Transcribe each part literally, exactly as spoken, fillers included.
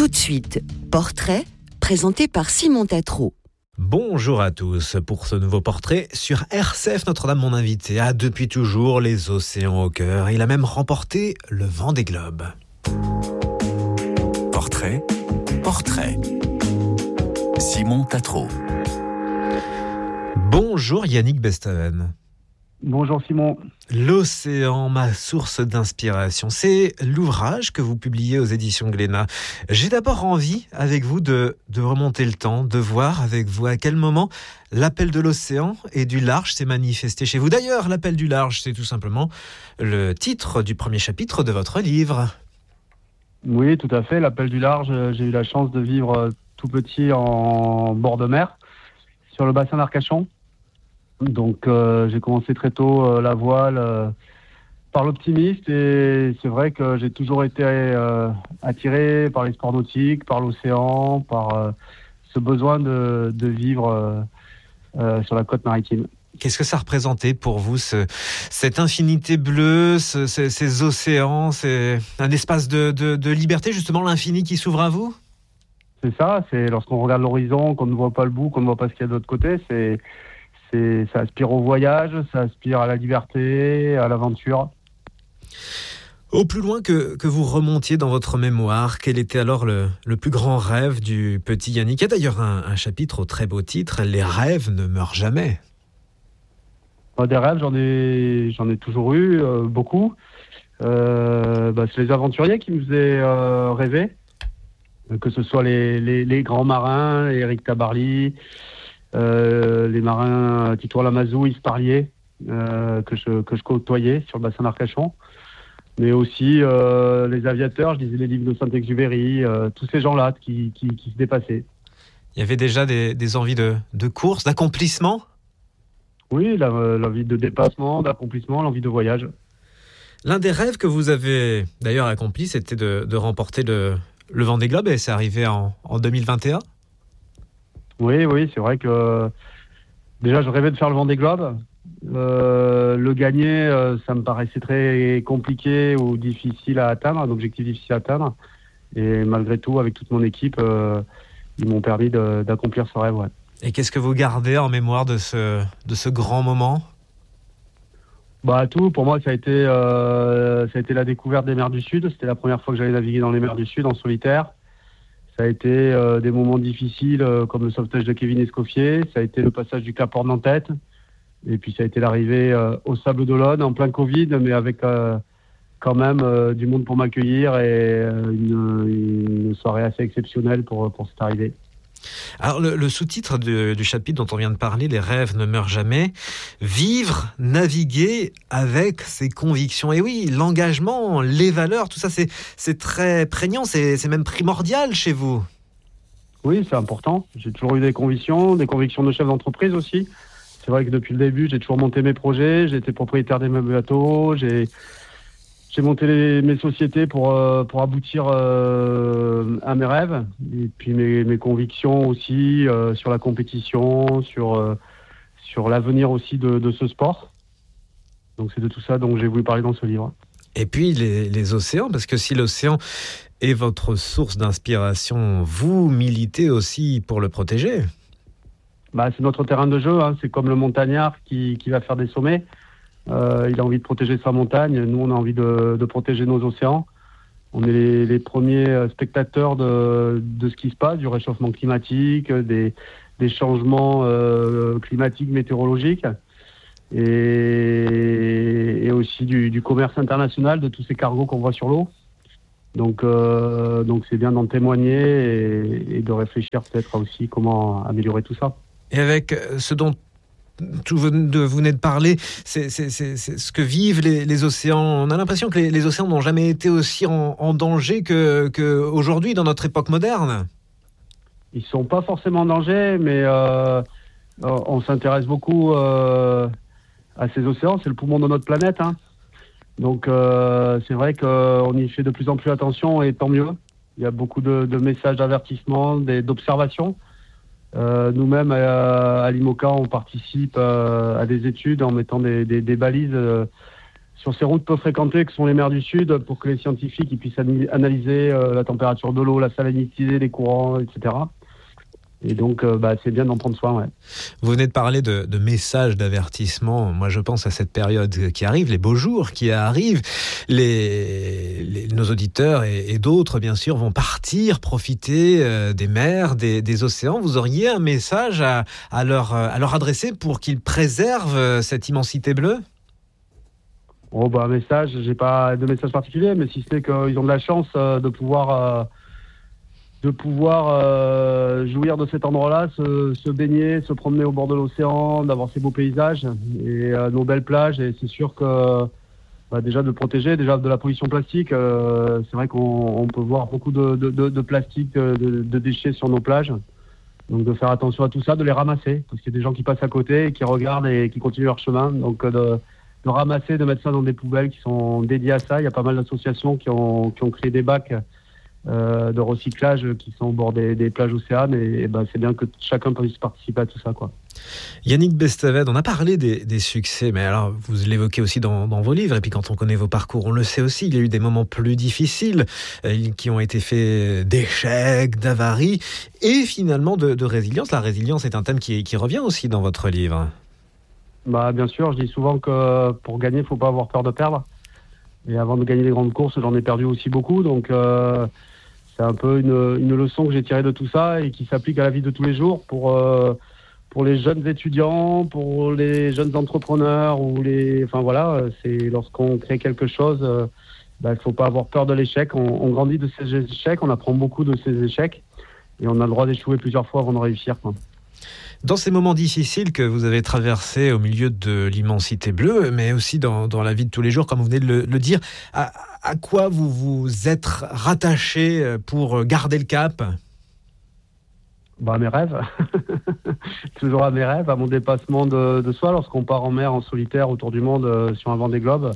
Tout de suite, portrait présenté par Simon Tatro. Bonjour à tous. Pour ce nouveau portrait sur R C F Notre-Dame, mon invité a depuis toujours les océans au cœur. Il a même remporté le Vendée Globe. Portrait, portrait. Simon Tatro. Bonjour Yannick Bestaven. Bonjour Simon. L'océan, ma source d'inspiration, c'est l'ouvrage que vous publiez aux éditions Glénat. J'ai d'abord envie, avec vous, de, de remonter le temps, de voir avec vous à quel moment l'appel de l'océan et du large s'est manifesté chez vous. D'ailleurs, l'appel du large, c'est tout simplement le titre du premier chapitre de votre livre. Oui, tout à fait. L'appel du large, j'ai eu la chance de vivre tout petit en bord de mer, sur le bassin d'Arcachon. Donc euh, j'ai commencé très tôt euh, la voile euh, par l'optimiste et c'est vrai que j'ai toujours été euh, attiré par les sports nautiques, par l'océan, par euh, ce besoin de, de vivre euh, euh, sur la côte maritime. Qu'est-ce que ça représentait pour vous, ce, cette infinité bleue, ce, ces, ces océans, c'est un espace de, de, de liberté, justement l'infini qui s'ouvre à vous ? C'est ça, c'est lorsqu'on regarde l'horizon, qu'on ne voit pas le bout, qu'on ne voit pas ce qu'il y a de l'autre côté, c'est... C'est, ça aspire au voyage, ça aspire à la liberté, à l'aventure. Au plus loin que, que vous remontiez dans votre mémoire, quel était alors le, le plus grand rêve du petit Yannick ? Il y a d'ailleurs un, un chapitre au très beau titre, « Les rêves ne meurent jamais ». Des rêves, j'en ai, j'en ai toujours eu, euh, beaucoup. Euh, bah, c'est les aventuriers qui me faisaient euh, rêver, que ce soit les, les, les grands marins, Éric Tabarly, Euh, les marins Tito Lamazou, Yves Parlier, euh, que, je, que je côtoyais sur le bassin d'Arcachon, mais aussi euh, les aviateurs, je lisais les livres de Saint-Exupéry, euh, tous ces gens-là qui, qui, qui se dépassaient. Il y avait déjà des, des envies de, de course, d'accomplissement ? Oui, la, l'envie de dépassement, d'accomplissement, l'envie de voyage. L'un des rêves que vous avez d'ailleurs accompli, c'était de, de remporter le, le Vendée Globe, et c'est arrivé en, en deux mille vingt et un ? Oui, oui, c'est vrai que déjà je rêvais de faire le Vendée Globe. Euh, le gagner, euh, ça me paraissait très compliqué ou difficile à atteindre, un objectif difficile à atteindre. Et malgré tout, avec toute mon équipe, euh, ils m'ont permis de, d'accomplir ce rêve. Ouais. Et qu'est-ce que vous gardez en mémoire de ce, de ce grand moment ? Bah tout, pour moi, ça a été, euh, ça a été la découverte des mers du Sud. C'était la première fois que j'allais naviguer dans les mers du Sud en solitaire. Ça a été euh, des moments difficiles euh, comme le sauvetage de Kevin Escoffier, ça a été le passage du Cap Horn en tête, et puis ça a été l'arrivée euh, au Sable d'Olonne en plein Covid, mais avec euh, quand même euh, du monde pour m'accueillir et euh, une, une soirée assez exceptionnelle pour, pour cette arrivée. Alors le, le sous-titre du, du chapitre dont on vient de parler, « Les rêves ne meurent jamais », vivre, naviguer avec ses convictions. Et oui, l'engagement, les valeurs, tout ça c'est, c'est très prégnant, c'est, c'est même primordial chez vous. Oui, c'est important. J'ai toujours eu des convictions, des convictions de chef d'entreprise aussi. C'est vrai que depuis le début, j'ai toujours monté mes projets, j'ai été propriétaire des meubles bateaux, j'ai... J'ai monté les, mes sociétés pour, euh, pour aboutir euh, à mes rêves et puis mes, mes convictions aussi euh, sur la compétition, sur, euh, sur l'avenir aussi de, de ce sport. Donc c'est de tout ça dont j'ai voulu parler dans ce livre. Et puis les, les océans, parce que si l'océan est votre source d'inspiration, vous militez aussi pour le protéger. Bah, c'est notre terrain de jeu, hein. C'est comme le montagnard qui, qui va faire des sommets. Euh, il a envie de protéger sa montagne, nous on a envie de, de protéger nos océans. On est les, les premiers spectateurs de, de ce qui se passe, du réchauffement climatique, des, des changements euh, climatiques, météorologiques, et, et aussi du, du commerce international, de tous ces cargos qu'on voit sur l'eau. Donc, euh, donc c'est bien d'en témoigner et, et de réfléchir peut-être aussi comment améliorer tout ça. Et avec ce dont tout vous venez de parler, c'est, c'est, c'est, c'est ce que vivent les, les océans. On a l'impression que les, les océans n'ont jamais été aussi en, en danger que, que aujourd'hui dans notre époque moderne. Ils sont pas forcément en danger, mais euh, on s'intéresse beaucoup euh, à ces océans. C'est le poumon de notre planète, hein. Donc euh, c'est vrai qu'on y fait de plus en plus attention et tant mieux. Il y a beaucoup de, de messages d'avertissement, des, d'observation. Euh, nous-mêmes, à, à l'IMOCA, on participe euh, à des études en mettant des, des, des balises euh, sur ces routes peu fréquentées que sont les mers du Sud, pour que les scientifiques ils puissent analyser euh, la température de l'eau, la salinité des courants, et cetera. Et donc, euh, bah, c'est bien d'en prendre soin. Ouais. Vous venez de parler de, de messages d'avertissement. Moi, je pense à cette période qui arrive, les beaux jours qui arrivent. Les, les, nos auditeurs et, et d'autres, bien sûr, vont partir, profiter euh, des mers, des, des océans. Vous auriez un message à, à, leur, à leur adresser pour qu'ils préservent cette immensité bleue ? Oh, bah, un message, j'ai pas de message particulier, mais si ce n'est qu'ils ont de la chance euh, de pouvoir... Euh, de pouvoir euh, jouir de cet endroit-là, se, se baigner, se promener au bord de l'océan, d'avoir ces beaux paysages et euh, nos belles plages. Et c'est sûr que bah, déjà de protéger, déjà de la pollution plastique. Euh, c'est vrai qu'on on peut voir beaucoup de, de, de, de plastique, de, de déchets sur nos plages. Donc de faire attention à tout ça, de les ramasser, parce qu'il y a des gens qui passent à côté, et qui regardent et qui continuent leur chemin. Donc de, de ramasser, de mettre ça dans des poubelles qui sont dédiées à ça. Il y a pas mal d'associations qui ont, qui ont créé des bacs Euh, de recyclage qui sont au bord des, des plages océanes et, et ben, c'est bien que chacun puisse participer à tout ça, quoi. Yannick Bestaven, on a parlé des, des succès, mais alors vous l'évoquez aussi dans, dans vos livres, et puis quand on connaît vos parcours, on le sait aussi, il y a eu des moments plus difficiles euh, qui ont été faits d'échecs, d'avaries et finalement de, de résilience. La résilience est un thème qui, qui revient aussi dans votre livre. Bah, bien sûr, je dis souvent que pour gagner, il ne faut pas avoir peur de perdre. Et avant de gagner les grandes courses, j'en ai perdu aussi beaucoup, donc euh, c'est un peu une, une leçon que j'ai tirée de tout ça et qui s'applique à la vie de tous les jours pour, euh, pour les jeunes étudiants, pour les jeunes entrepreneurs ou les, enfin voilà, c'est lorsqu'on crée quelque chose, euh, bah, il ne faut pas avoir peur de l'échec. On, on grandit de ces échecs, on apprend beaucoup de ces échecs et on a le droit d'échouer plusieurs fois avant de réussir, quoi. Dans ces moments difficiles que vous avez traversés au milieu de l'immensité bleue, mais aussi dans, dans la vie de tous les jours, comme vous venez de le, le dire, à, à quoi vous vous êtes rattaché pour garder le cap ? Bah, à mes rêves. Toujours à mes rêves, à mon dépassement de, de soi lorsqu'on part en mer en solitaire autour du monde euh, sur un Vendée Globe.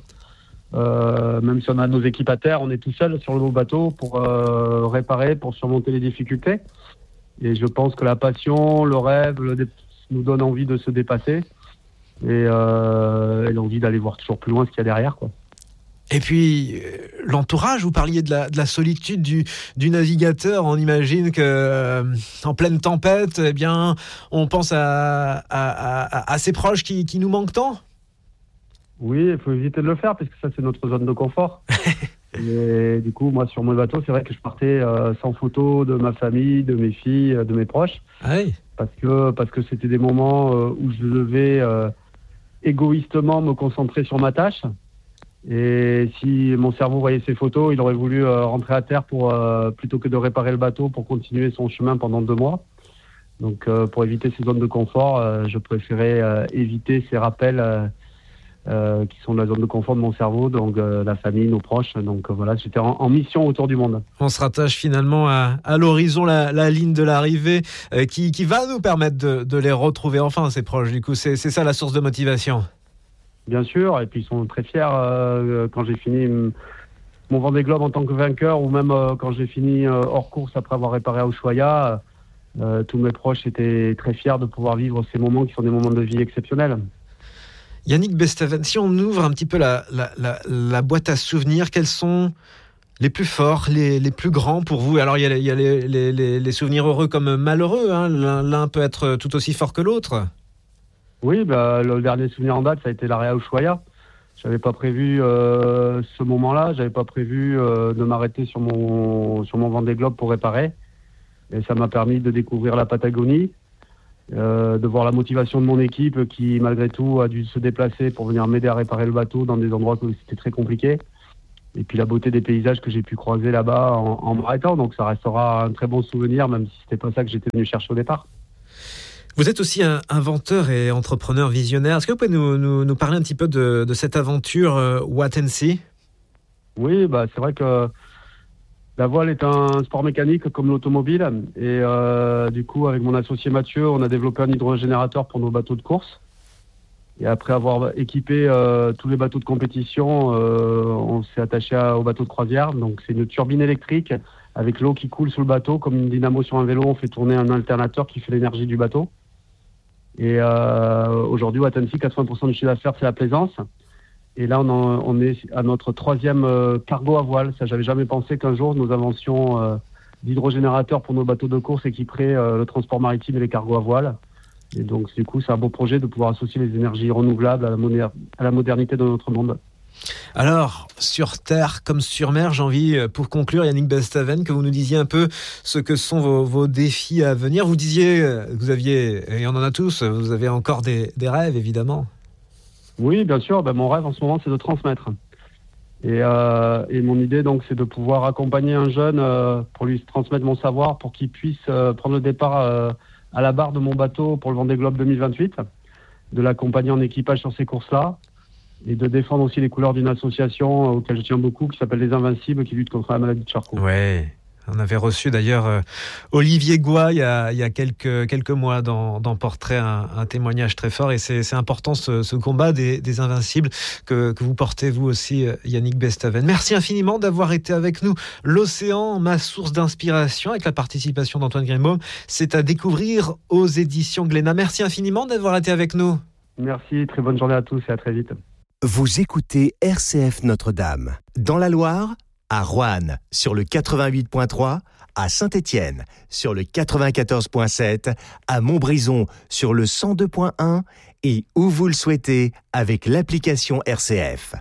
Euh, même si on a nos équipes à terre, on est tout seul sur le beau bateau pour euh, réparer, pour surmonter les difficultés. Et je pense que la passion, le rêve, le dé- nous donne envie de se dépasser et, euh, et l'envie d'aller voir toujours plus loin ce qu'il y a derrière, quoi. Et puis, l'entourage, vous parliez de la, de la solitude du, du navigateur. On imagine que euh, en pleine tempête, eh bien, on pense à, à, à, à ses proches qui, qui nous manquent tant. Oui, il faut éviter de le faire parce que ça, c'est notre zone de confort. Et du coup, moi, sur mon bateau, c'est vrai que je partais euh, sans photo de ma famille, de mes filles, de mes proches. Ah oui. Parce que, parce que c'était des moments euh, où je devais euh, égoïstement me concentrer sur ma tâche. Et si mon cerveau voyait ces photos, il aurait voulu euh, rentrer à terre pour, euh, plutôt que de réparer le bateau pour continuer son chemin pendant deux mois. Donc, euh, pour éviter ces zones de confort, euh, je préférais euh, éviter ces rappels euh, euh, qui sont de la zone de confort de mon cerveau, donc euh, la famille, nos proches. Donc euh, voilà, j'étais en, en mission autour du monde. On se rattache finalement à, à l'horizon, la, la ligne de l'arrivée euh, qui, qui va nous permettre de, de les retrouver enfin, ces proches. Du coup, c'est, c'est ça la source de motivation. Bien sûr, et puis ils sont très fiers euh, quand j'ai fini m- mon Vendée Globe en tant que vainqueur, ou même euh, quand j'ai fini euh, hors course après avoir réparé à Ushuaïa. Euh, tous mes proches étaient très fiers de pouvoir vivre ces moments qui sont des moments de vie exceptionnels. Yannick Bestaven, si on ouvre un petit peu la, la, la, la boîte à souvenirs, quels sont les plus forts, les, les plus grands pour vous ? Alors il y a, il y a les, les, les, les souvenirs heureux comme malheureux, hein. l'un, l'un peut être tout aussi fort que l'autre. Oui, bah, le dernier souvenir en date, ça a été l'arrêt à Ushuaïa. J'avais pas prévu euh, ce moment-là, j'avais pas prévu euh, de m'arrêter sur mon, sur mon Vendée Globe pour réparer. Et ça m'a permis de découvrir la Patagonie, euh, de voir la motivation de mon équipe qui, malgré tout, a dû se déplacer pour venir m'aider à réparer le bateau dans des endroits où c'était très compliqué. Et puis la beauté des paysages que j'ai pu croiser là-bas en, en m'arrêtant. Donc ça restera un très bon souvenir, même si c'était pas ça que j'étais venu chercher au départ. Vous êtes aussi un inventeur et entrepreneur visionnaire. Est-ce que vous pouvez nous, nous, nous parler un petit peu de, de cette aventure euh, What and See ? Oui, bah, c'est vrai que la voile est un sport mécanique comme l'automobile. Et euh, du coup, avec mon associé Mathieu, on a développé un hydrogénérateur pour nos bateaux de course. Et après avoir équipé euh, tous les bateaux de compétition, euh, on s'est attaché à, au bateau de croisière. Donc c'est une turbine électrique avec l'eau qui coule sous le bateau. Comme une dynamo sur un vélo, on fait tourner un alternateur qui fait l'énergie du bateau. Et euh, aujourd'hui, What and See, quatre-vingts pour cent du chiffre d'affaires, c'est la plaisance. Et là, on, en, on est à notre troisième euh, cargo à voile. Ça, j'avais jamais pensé qu'un jour, nos inventions euh, d'hydrogénérateurs pour nos bateaux de course équiperaient euh, le transport maritime et les cargos à voile. Et donc, du coup, c'est un beau projet de pouvoir associer les énergies renouvelables à la, moder- à la modernité de notre monde. Alors, sur Terre comme sur mer, j'ai envie, pour conclure, Yannick Bestaven, que vous nous disiez un peu ce que sont vos, vos défis à venir. Vous disiez, vous aviez, et on en a tous, vous avez encore des, des rêves, évidemment. Oui, bien sûr. Ben, mon rêve en ce moment, c'est de transmettre. Et, euh, et mon idée, donc, c'est de pouvoir accompagner un jeune euh, pour lui transmettre mon savoir, pour qu'il puisse euh, prendre le départ euh, à la barre de mon bateau pour le Vendée Globe deux mille vingt-huit, de l'accompagner en équipage sur ces courses-là, et de défendre aussi les couleurs d'une association auquel je tiens beaucoup, qui s'appelle Les Invincibles, qui lutte contre la maladie de Charcot. Ouais. On avait reçu d'ailleurs euh, Olivier Goua il y a, il y a quelques, quelques mois dans, dans Portrait, un, un témoignage très fort. Et c'est, c'est important ce, ce combat des, des Invincibles que, que vous portez vous aussi, Yannick Bestaven. Merci infiniment d'avoir été avec nous. L'océan, ma source d'inspiration, avec la participation d'Antoine Greenbaum, c'est à découvrir aux éditions Glénat. Merci infiniment d'avoir été avec nous. Merci, très bonne journée à tous et à très vite. Vous écoutez R C F Notre-Dame. Dans la Loire, à Roanne, sur le quatre-vingt-huit point trois, à Saint-Étienne, sur le quatre-vingt-quatorze point sept, à Montbrison, sur le cent deux point un, et où vous le souhaitez, avec l'application R C F.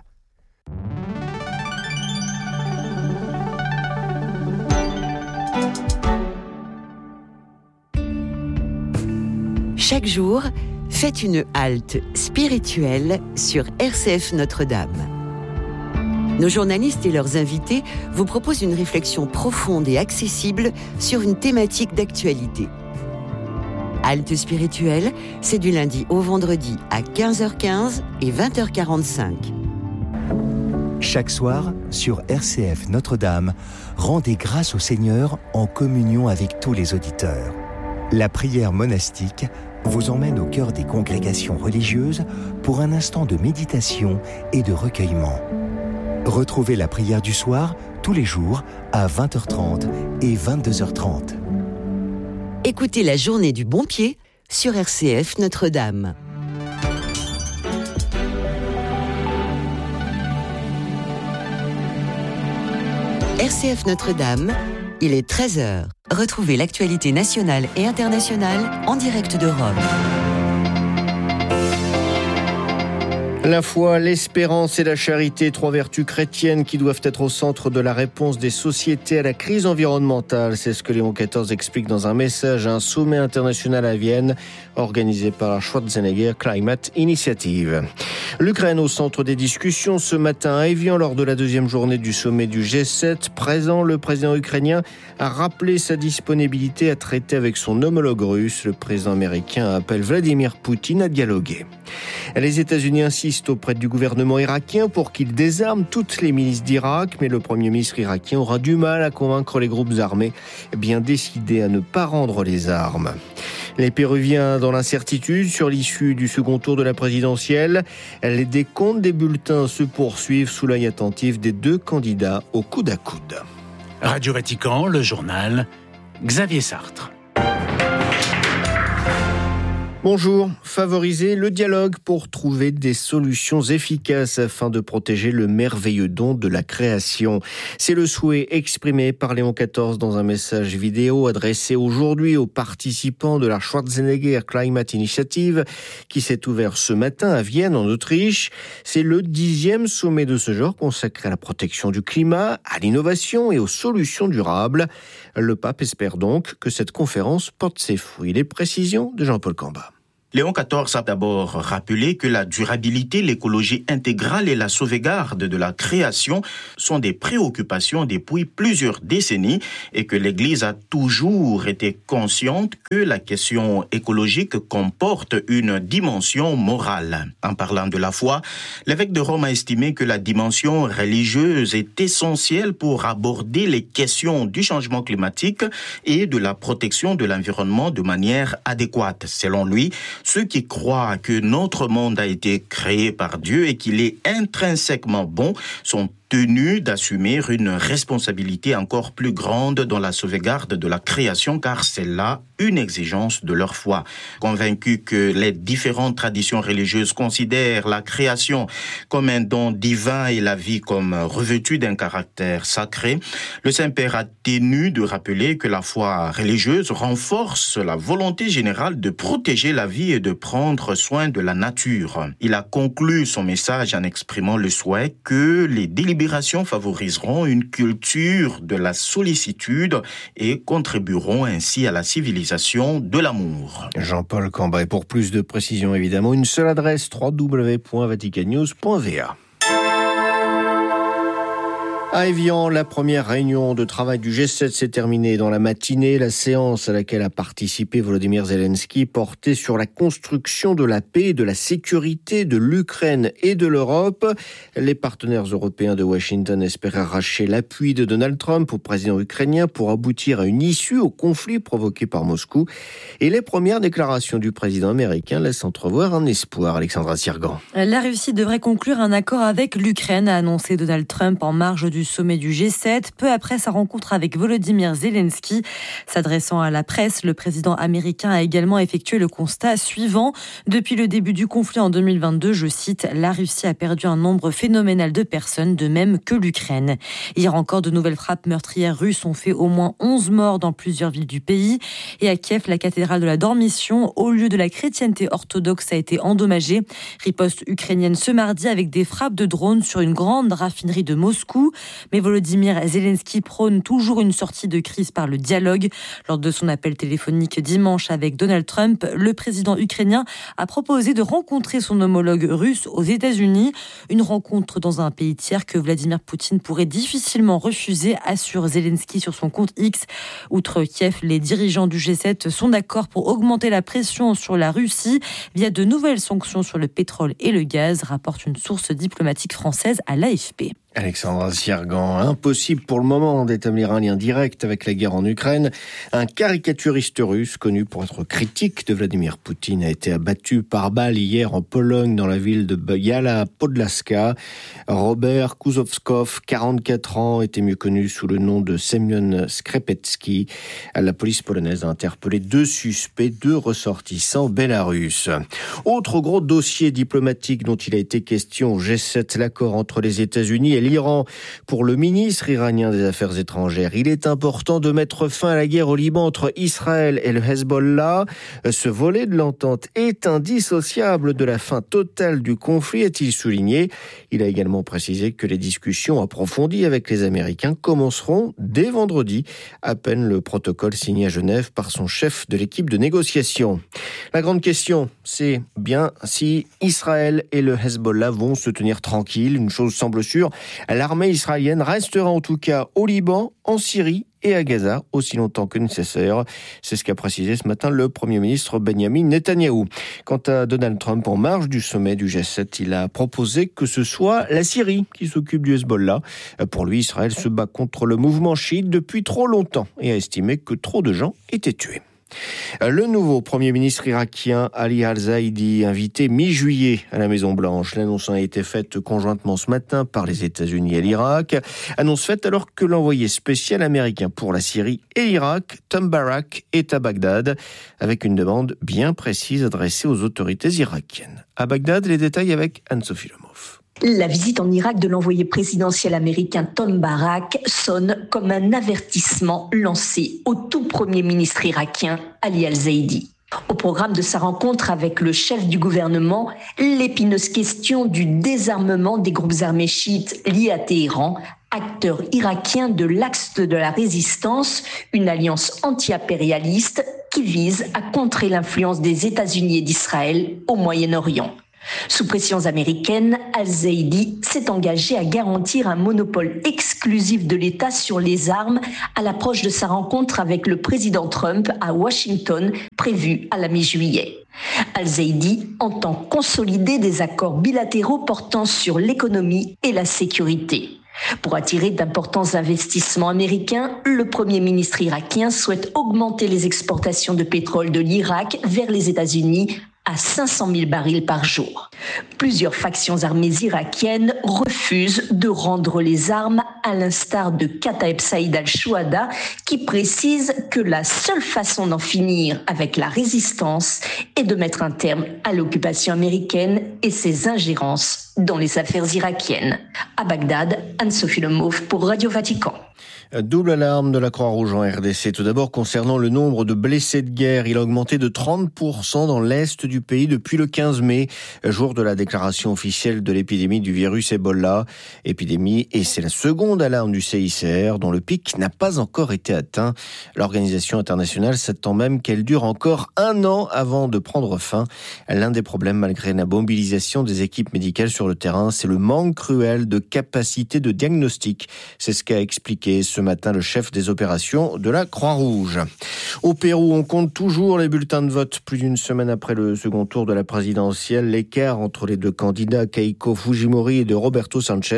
Chaque jour, faites une halte spirituelle sur R C F Notre-Dame. Nos journalistes et leurs invités vous proposent une réflexion profonde et accessible sur une thématique d'actualité. Halte spirituelle, c'est du lundi au vendredi à quinze heures quinze et vingt heures quarante-cinq. Chaque soir, sur R C F Notre-Dame, rendez grâce au Seigneur en communion avec tous les auditeurs. La prière monastique vous emmène au cœur des congrégations religieuses pour un instant de méditation et de recueillement. Retrouvez la prière du soir tous les jours à vingt heures trente et vingt-deux heures trente. Écoutez la journée du bon pied sur R C F Notre-Dame. R C F Notre-Dame, il est treize heures. Retrouvez l'actualité nationale et internationale en direct de Rome. La foi, l'espérance et la charité, trois vertus chrétiennes qui doivent être au centre de la réponse des sociétés à la crise environnementale. C'est ce que Léon quatorze explique dans un message à un sommet international à Vienne, organisé par la Schwarzenegger Climate Initiative. L'Ukraine au centre des discussions ce matin à Évian lors de la deuxième journée du sommet du G sept. Présent, le président ukrainien a rappelé sa disponibilité à traiter avec son homologue russe. Le président américain appelle Vladimir Poutine à dialoguer. Les États-Unis insistent auprès du gouvernement irakien pour qu'il désarme toutes les milices d'Irak, mais le Premier ministre irakien aura du mal à convaincre les groupes armés bien décidés à ne pas rendre les armes. Les Péruviens dans l'incertitude sur l'issue du second tour de la présidentielle. Les décomptes des bulletins se poursuivent sous l'œil attentif des deux candidats au coude à coude. Radio Vatican, le journal, Xavier Sartre. Bonjour, favoriser le dialogue pour trouver des solutions efficaces afin de protéger le merveilleux don de la création. C'est le souhait exprimé par Léon quatorze dans un message vidéo adressé aujourd'hui aux participants de la Schwarzenegger Climate Initiative qui s'est ouvert ce matin à Vienne en Autriche. C'est le dixième sommet de ce genre consacré à la protection du climat, à l'innovation et aux solutions durables. Le pape espère donc que cette conférence porte ses fruits. Les précisions de Jean-Paul Camba. Léon quatorze a d'abord rappelé que la durabilité, l'écologie intégrale et la sauvegarde de la création sont des préoccupations depuis plusieurs décennies et que l'Église a toujours été consciente que la question écologique comporte une dimension morale. En parlant de la foi, l'évêque de Rome a estimé que la dimension religieuse est essentielle pour aborder les questions du changement climatique et de la protection de l'environnement de manière adéquate. Selon lui, ceux qui croient que notre monde a été créé par Dieu et qu'il est intrinsèquement bon sont tenus d'assumer une responsabilité encore plus grande dans la sauvegarde de la création, car c'est là une exigence de leur foi. Convaincus que les différentes traditions religieuses considèrent la création comme un don divin et la vie comme revêtue d'un caractère sacré, le Saint-Père a tenu de rappeler que la foi religieuse renforce la volonté générale de protéger la vie et de prendre soin de la nature. Il a conclu son message en exprimant le souhait que les délibérations favoriseront une culture de la sollicitude et contribueront ainsi à la civilisation de l'amour. Jean-Paul Cambray, et pour plus de précisions évidemment, une seule adresse, w w w point vatican news point v a. À Évian, la première réunion de travail du G sept s'est terminée dans la matinée. La séance à laquelle a participé Volodymyr Zelensky portait sur la construction de la paix et de la sécurité de l'Ukraine et de l'Europe. Les partenaires européens de Washington espéraient arracher l'appui de Donald Trump au président ukrainien pour aboutir à une issue au conflit provoqué par Moscou. Et les premières déclarations du président américain laissent entrevoir un espoir. Alexandra Sirgan. La Russie devrait conclure un accord avec l'Ukraine, a annoncé Donald Trump en marge du sommet du G sept, peu après sa rencontre avec Volodymyr Zelensky. S'adressant à la presse, le président américain a également effectué le constat suivant. Depuis le début du conflit en deux mille vingt-deux, je cite, la Russie a perdu un nombre phénoménal de personnes, de même que l'Ukraine. Hier encore, de nouvelles frappes meurtrières russes ont fait au moins onze morts dans plusieurs villes du pays. Et à Kiev, la cathédrale de la Dormition, au lieu de la chrétienté orthodoxe, a été endommagée. Riposte ukrainienne ce mardi avec des frappes de drones sur une grande raffinerie de Moscou. Mais Volodymyr Zelensky prône toujours une sortie de crise par le dialogue. Lors de son appel téléphonique dimanche avec Donald Trump, le président ukrainien a proposé de rencontrer son homologue russe aux États-Unis. Une rencontre dans un pays tiers que Vladimir Poutine pourrait difficilement refuser, assure Zelensky sur son compte X. Outre Kiev, les dirigeants du G sept sont d'accord pour augmenter la pression sur la Russie via de nouvelles sanctions sur le pétrole et le gaz, rapporte une source diplomatique française à l'A F P. Alexandra Sirgan, impossible pour le moment d'établir un lien direct avec la guerre en Ukraine. Un caricaturiste russe connu pour être critique de Vladimir Poutine a été abattu par balle hier en Pologne dans la ville de Biała Podlaska. Robert Kuzowskow, quarante-quatre ans, était mieux connu sous le nom de Semyon Skrepecki. La police polonaise a interpellé deux suspects, deux ressortissants belarusses. Autre gros dossier diplomatique dont il a été question au G sept, l'accord entre les États-Unis et l'Iran. Pour le ministre iranien des Affaires étrangères, il est important de mettre fin à la guerre au Liban entre Israël et le Hezbollah. Ce volet de l'entente est indissociable de la fin totale du conflit, a-t-il souligné. Il a également précisé que les discussions approfondies avec les Américains commenceront dès vendredi, à peine le protocole signé à Genève par son chef de l'équipe de négociation. La grande question, c'est bien si Israël et le Hezbollah vont se tenir tranquilles. Une chose semble sûre, l'armée israélienne restera en tout cas au Liban, en Syrie et à Gaza aussi longtemps que nécessaire. C'est ce qu'a précisé ce matin le Premier ministre Benjamin Netanyahou. Quant à Donald Trump, en marge du sommet du G sept, il a proposé que ce soit la Syrie qui s'occupe du Hezbollah. Pour lui, Israël se bat contre le mouvement chiite depuis trop longtemps et a estimé que trop de gens étaient tués. Le nouveau Premier ministre irakien Ali Al-Zaidi, invité mi-juillet à la Maison-Blanche. L'annonce a été faite conjointement ce matin par les États-Unis et l'Irak. Annonce faite alors que l'envoyé spécial américain pour la Syrie et l'Irak, Tom Barak, est à Bagdad, avec une demande bien précise adressée aux autorités irakiennes. À Bagdad, les détails avec Anne-Sophie Lemov. La visite en Irak de l'envoyé présidentiel américain Tom Barak sonne comme un avertissement lancé au tout premier ministre irakien Ali Al-Zaidi. Au programme de sa rencontre avec le chef du gouvernement, l'épineuse question du désarmement des groupes armés chiites liés à Téhéran, acteur irakien de l'Axe de la Résistance, une alliance anti-impérialiste qui vise à contrer l'influence des États-Unis et d'Israël au Moyen-Orient. Sous pressions américaines, Al-Zaidi s'est engagé à garantir un monopole exclusif de l'État sur les armes à l'approche de sa rencontre avec le président Trump à Washington, prévue à la mi-juillet. Al-Zaidi entend consolider des accords bilatéraux portant sur l'économie et la sécurité. Pour attirer d'importants investissements américains, le Premier ministre irakien souhaite augmenter les exportations de pétrole de l'Irak vers les États-Unis à cinq cent mille barils par jour. Plusieurs factions armées irakiennes refusent de rendre les armes, à l'instar de Kataeb Saïd al-Chouhada, qui précise que la seule façon d'en finir avec la résistance est de mettre un terme à l'occupation américaine et ses ingérences dans les affaires irakiennes. À Bagdad, Anne-Sophie Lemauve pour Radio Vatican. Double alarme de la Croix-Rouge en R D C. Tout d'abord, concernant le nombre de blessés de guerre, il a augmenté de trente pour cent dans l'est du pays depuis le quinze mai, jour de la déclaration officielle de l'épidémie du virus Ebola. Épidémie, et c'est la seconde alarme du C I C R, dont le pic n'a pas encore été atteint. L'organisation internationale s'attend même qu'elle dure encore un an avant de prendre fin. L'un des problèmes, malgré la mobilisation des équipes médicales sur le terrain, c'est le manque cruel de capacité de diagnostic. C'est ce qu'a expliqué ce matin le chef des opérations de la Croix-Rouge. Au Pérou, on compte toujours les bulletins de vote. Plus d'une semaine après le second tour de la présidentielle, l'écart entre les deux candidats, Keiko Fujimori et de Roberto Sanchez,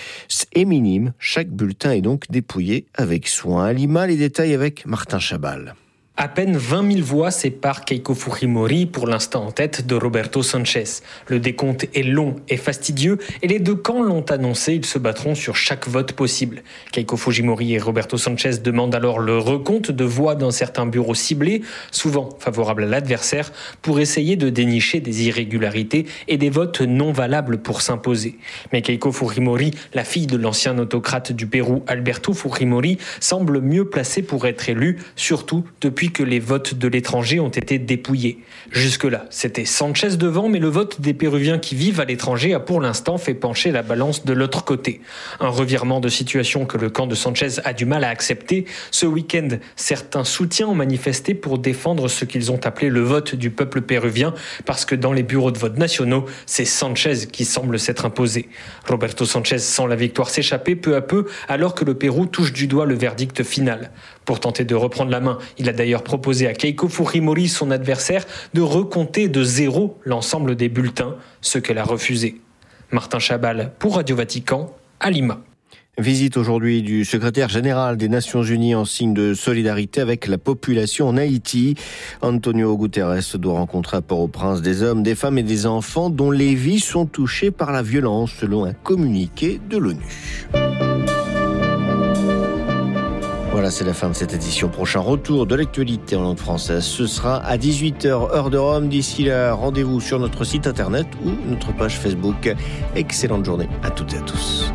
est minime. Chaque bulletin est donc dépouillé avec soin. À Lima, les détails avec Martin Chabal. À peine vingt mille voix séparent Keiko Fujimori, pour l'instant en tête, de Roberto Sanchez. Le décompte est long et fastidieux et les deux camps l'ont annoncé, ils se battront sur chaque vote possible. Keiko Fujimori et Roberto Sanchez demandent alors le recompte de voix dans certains bureaux ciblés, souvent favorables à l'adversaire, pour essayer de dénicher des irrégularités et des votes non valables pour s'imposer. Mais Keiko Fujimori, la fille de l'ancien autocrate du Pérou, Alberto Fujimori, semble mieux placée pour être élue, surtout depuis que les votes de l'étranger ont été dépouillés. Jusque-là, c'était Sanchez devant, mais le vote des Péruviens qui vivent à l'étranger a pour l'instant fait pencher la balance de l'autre côté. Un revirement de situation que le camp de Sanchez a du mal à accepter. Ce week-end, certains soutiens ont manifesté pour défendre ce qu'ils ont appelé le vote du peuple péruvien, parce que dans les bureaux de vote nationaux, c'est Sanchez qui semble s'être imposé. Roberto Sanchez sent la victoire s'échapper peu à peu, alors que le Pérou touche du doigt le verdict final. Pour tenter de reprendre la main, il a d'ailleurs proposé à Keiko Fujimori, son adversaire, de recompter de zéro l'ensemble des bulletins, ce qu'elle a refusé. Martin Chabal pour Radio Vatican, à Lima. Visite aujourd'hui du secrétaire général des Nations Unies en signe de solidarité avec la population en Haïti. Antonio Guterres doit rencontrer à Port-au-Prince des hommes, des femmes et des enfants dont les vies sont touchées par la violence, selon un communiqué de l'ONU. Voilà, c'est la fin de cette édition. Prochain retour de l'actualité en langue française, ce sera à dix-huit heures, heure de Rome. D'ici là, rendez-vous sur notre site internet ou notre page Facebook. Excellente journée à toutes et à tous.